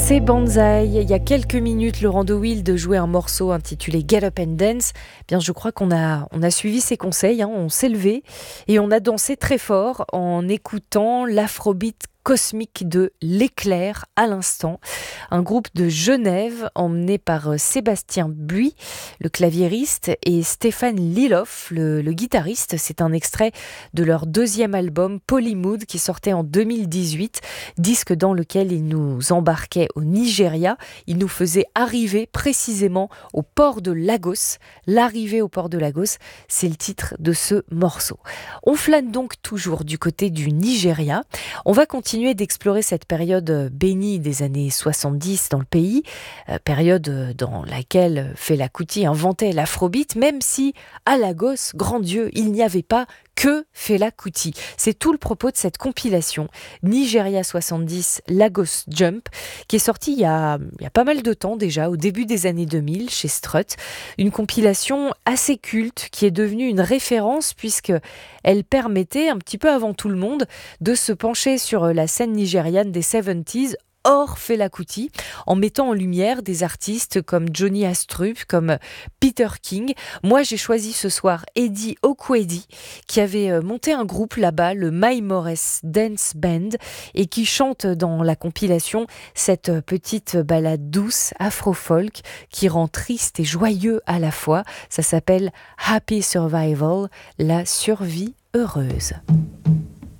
C'est Banzai. Il y a quelques minutes, Laurent de Wild jouait un morceau intitulé Get Up and Dance. Bien, je crois qu'on a suivi ses conseils, on s'est levé et on a dansé très fort en écoutant l'afrobeat cosmique de L'Éclair à l'instant. Un groupe de Genève emmené par Sébastien Buis, le claviériste, et Stéphane Liloff, le guitariste. C'est un extrait de leur deuxième album Polymood qui sortait en 2018, disque dans lequel ils nous embarquaient au Nigeria. Ils nous faisaient arriver précisément au port de Lagos. L'arrivée au port de Lagos, c'est le titre de ce morceau. On flâne donc toujours du côté du Nigeria. On va continuer d'explorer cette période bénie des années 70 dans le pays, période dans laquelle Fela Kuti inventait l'afrobeat, même si à Lagos, grand Dieu, il n'y avait pas que Fela Kuti. C'est tout le propos de cette compilation Nigeria 70 Lagos Jump qui est sortie il y a pas mal de temps déjà, au début des années 2000 chez Strut. Une compilation assez culte qui est devenue une référence puisque elle permettait un petit peu avant tout le monde de se pencher sur la scène nigériane des 70s hors Fela Kuti, en mettant en lumière des artistes comme Johnny Astrup, comme Peter King. Moi, j'ai choisi ce soir Eddie Okwedi, qui avait monté un groupe là-bas, le My Morris Dance Band, et qui chante dans la compilation cette petite ballade douce, afro-folk, qui rend triste et joyeux à la fois. Ça s'appelle Happy Survival, la survie heureuse.